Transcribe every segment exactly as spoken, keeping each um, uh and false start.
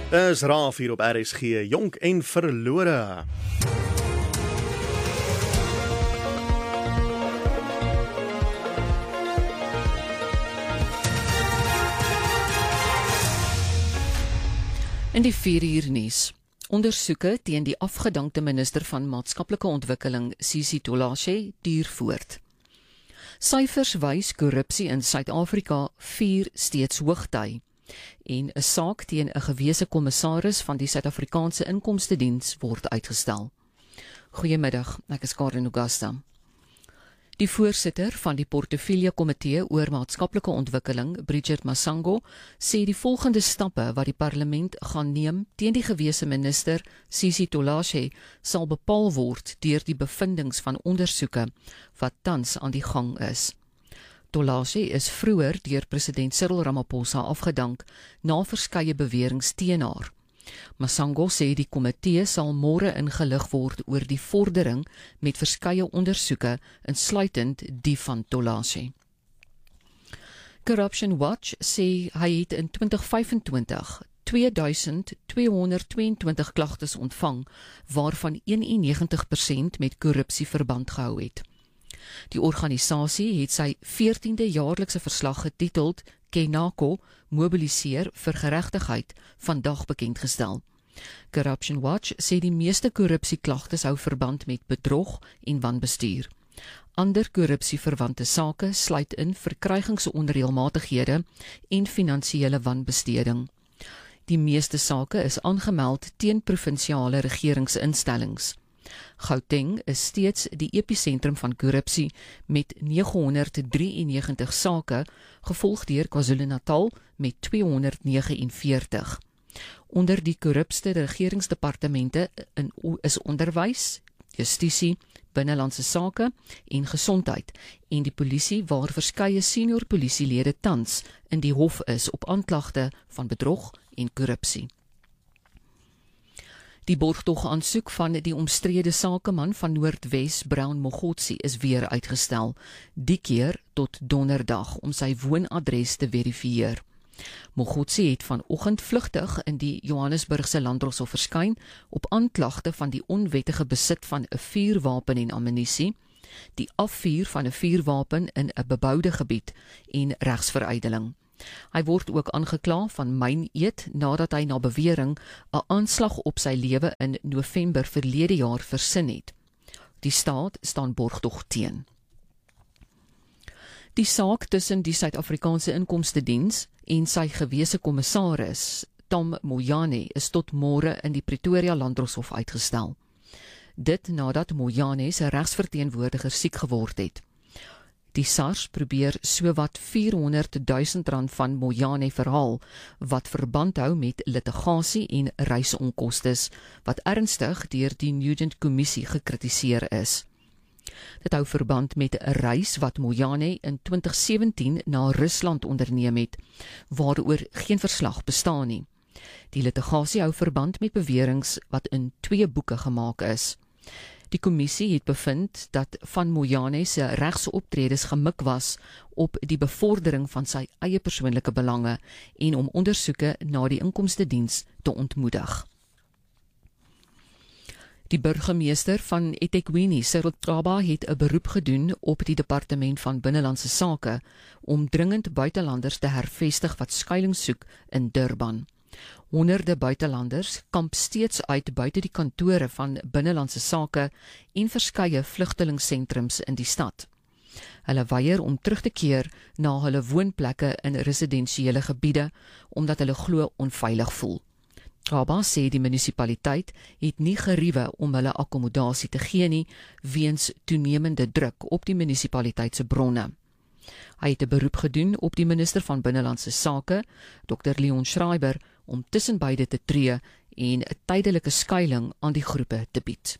Is Raaf hier op R S G, jonk en verlore. In die vier uur nuus. Ondersoeke teen die afgedankte minister van maatskaplike ontwikkeling, Sisi Tolashe, duur voort. Syfers wys korrupsie in Suid-Afrika vier steeds hoogtyd. En 'n saak teen 'n gewese kommissaris van die Suid-Afrikaanse Inkomstediens word uitgestel. Goeiemiddag, ek is Karen Augusta. Die voorsitter van die Portefeulje Komitee oor Maatskaplike Ontwikkeling, Bridget Masango, sê die volgende stappe wat die parlement gaan neem teen die gewese minister, Sisi Tolashe, sal bepaal word deur die bevindings van ondersoeke wat tans aan die gang is. Tolashe is vroeër deur president Cyril Ramaphosa afgedank na verskeie beweringe teen haar. Masango sê die komitee sal môre ingelig word oor die vordering met verskeie ondersoeke, insluitend die van Tolashe. Corruption Watch sê hy het in twintig vyf en twintig twee duisend tweehonderd tweeëntwintig klagtes ontvang, waarvan eenennegentig persent met korrupsie verband gehou het. Die organisasie het sy veertiende jaarlikse verslag getiteld Kenako mobiliseer vir geregtigheid vandag bekendgestel. Corruption Watch sê die meeste korrupsieklagtes hou verband met bedrog en wanbestuur. Ander korrupsieverwante sake sluit in verkrygingsonreëlmatighede en finansiële wanbesteding. Die meeste sake is aangemeld teen provinsiale regeringsinstellings. Gauteng is steeds die episentrum van korrupsie met negenhonderddrieënnegentig sake, gevolg deur KwaZulu-Natal met tweehonderdnegenenveertig. Onder die korrupste regeringsdepartemente in is onderwys, justisie, binnelandse sake en gesondheid en die polisie waar verskeie senior polisielede tans in die hof is op aanklagte van bedrog en korrupsie. Die borgtogaansoek van die omstrede sakeman van Noordwes, Brown Mogotsi, is weer uitgestel, die keer tot donderdag om sy woonadres te verifieer. Mogotsi het vanoggend vlugtig in die Johannesburgse Landdroshof verskyn op aanklagte van die onwettige besit van 'n vuurwapen en ammunisie, die afvuur van 'n vuurwapen in 'n beboude gebied en regsveruideling. Hy word ook aangekla van myneed nadat hy na bewering 'n aanslag op sy lewe in November verlede jaar versin het. Die staat staan borgtog teen. Die saak tussen die Suid-Afrikaanse Inkomstediens en sy gewese kommissaris, Tom Moyane, is tot môre in die Pretoria Landdroshof uitgestel. Dit nadat Moyane se regsverteenwoordiger siek geword het. Die SARS probeer sowat vierhonderdduisend rand van Moyane verhaal, wat verband hou met litigasie en reisonkoste, wat ernstig deur die Nugent-kommissie gekritiseer is. Dit hou verband met 'n reis wat Moyane in twintig sewentien na Rusland onderneem het, waaroor geen verslag bestaan nie. Die litigasie hou verband met beweringe wat in twee boeke gemaak is. Die kommissie het bevind dat van Moyane se regse optredes gemik was op die bevordering van sy eie persoonlike belange en om ondersoeke na die inkomstediens te ontmoedig. Die burgemeester van eThekwini, Cyril Traba, het 'n beroep gedoen op die departement van binnelandse sake om dringend buitelanders te hervestig wat skuilings soek in Durban. Honderde buitelanders kamp steeds uit buite die kantore van binnelandse sake en verskeie vlugtelingsentrums in die stad. Hulle weier om terug te keer na hulle woonplekke in residensiële gebiede, omdat hulle glo onveilig voel. Traba sê die munisipaliteit het nie geriewe om hulle akkommodasie te gee nie, weens toenemende druk op die munisipaliteit se bronne. Hy het 'n beroep gedoen op die minister van Binnelandse Sake, dokter Leon Schreiber, om tussen beide te tree en 'n tydelike skuiling aan die groepe te bied.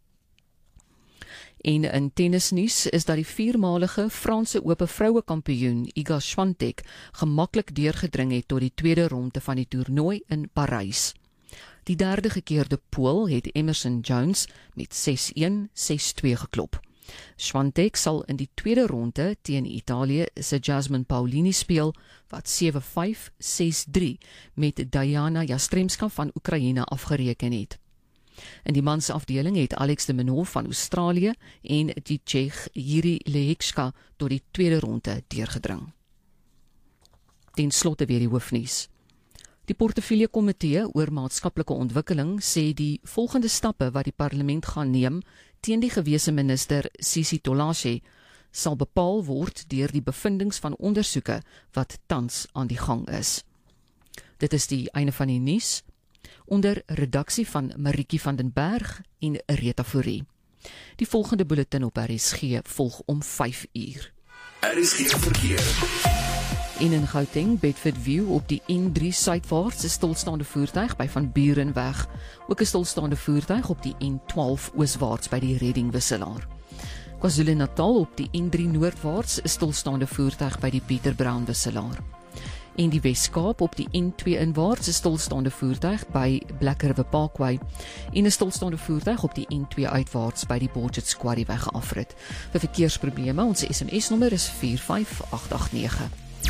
En in tennisnuus is dat die viermalige Franse ope vroue kampioen Iga Swiatek gemaklik deurgedring het tot die tweede ronde van die toernooi in Parys. Die derde gekeerde Pool het Emerson Jones met ses een ses twee geklop. Swiatek sal in die tweede ronde teen Italië se Jasmine Paulini speel, wat sewe vyf ses drie met Diana Jastremska van Oekraïne afgereken het. In die mansafdeling het Alex de Minaur van Australië en die Tsjech Jiří Lehečka tot die tweede ronde deurgedring. Ten slotte weer die hoofnuus. Die Portefeulje Komitee oor maatskaplike ontwikkeling sê die volgende stappe wat die parlement gaan neem teen die gewese minister Sisi Tolashe sal bepaal word deur die bevindings van ondersoeke wat tans aan die gang is. Dit is die einde van die nuus, onder redaksie van Marieke van den Berg en Rita Fourie. Die volgende bulletin op R S G volg om vyf uur. R S G verkeer. En in Gauteng, Bedfordview op die N drie suidwaarts 'n stilstaande voertuig by Van Burenweg, ook 'n stilstaande voertuig op die N twaalf ooswaarts by die Reddingwisselaar. KwaZulu-Natal op die N drie noordwaarts 'n stilstaande voertuig by die Pieter Brown wisselaar. En die Wes-Kaap op die N twee inwaarts 'n stilstaande voertuig by Black River Parkway en 'n stilstaande voertuig op die N twee uitwaarts by die Borchets Quarrieweg afrit. Vir verkeersprobleme, ons S M S-nommer is vier vyf agt agt nege.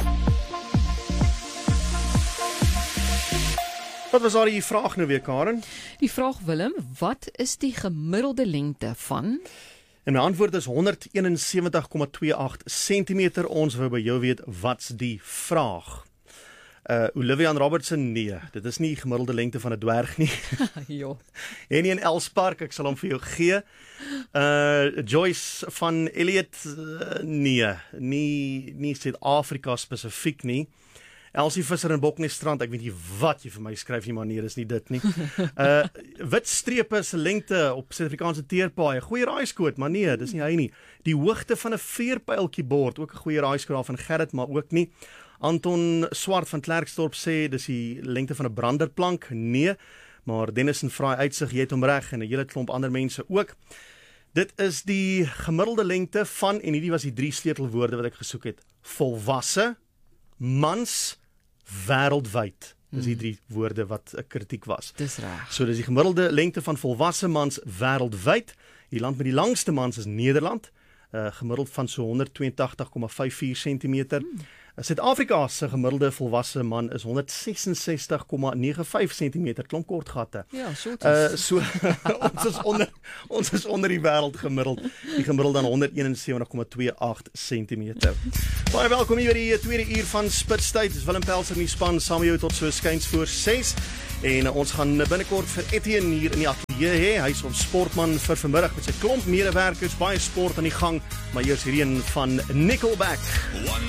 Wat was daar die vraag nou weer, Karen? Die vraag, Willem, wat is die gemiddelde lengte van? En my antwoord is honderdeenensewentig komma twee agt sentimeter. Ons wou by jou weet, wat's die vraag? Uh, Olivia en Robertson, nee, dit is nie gemiddelde lengte van 'n dwerg nie. Ja. En nie in Elspark, ek sal hom vir jou gee. Uh, Joyce van Elliot, uh, nee, nie, nie Suid-Afrika spesifiek nie. Elsie Visser in Boknesstrand, ek weet nie wat jy vir my skryf nie, maar nee, dis nie dit nie. Uh, wit strepe se lengte op Suid-Afrikaanse teerpaaie, goeie raaiskoot, maar nee, dis nie hy nie. Die hoogte van 'n veerpyltjie bord, ook 'n goeie raaiskoot van Gerrit, maar ook nie. Anton Swart van Klerksdorp sê dis die lengte van 'n branderplank, nee, maar Dennis en Vraai uitsig, jy het hom reg en 'n hele klomp ander mense ook. Dit is die gemiddelde lengte van, en hierdie was die drie sleutelwoorde wat ek gesoek het, volwasse mans wêreldwyd. Dis die drie woorde wat 'n kritiek was. Dis reg. So dis die gemiddelde lengte van volwasse mans wêreldwyd. Die land met die langste mans is Nederland, uh, gemiddeld van so honderdtweeëntagtig komma vyf vier sentimeter. Hmm. Suid-Afrika se gemiddelde volwasse man is honderdsesenses komma nege vyf sentimeter, klomp kort gatte. Ja, so dit uh, so ons is onder ons is onder die wêreld gemiddeld. Die gemiddeld dan honderdeenensewentig komma twee agt sentimeter. Baie welkom hier by die tweede uur van Spitstyd. Dis Willem Pelser in die span saam met jou tot so skuins voor ses. En uh, ons gaan binnekort vir Etienne hier in die ateljee hê. Hy is ons sportman vir vanmiddag met sy klomp medewerkers, baie sport aan die gang, maar eers hierdie een van Nickelback.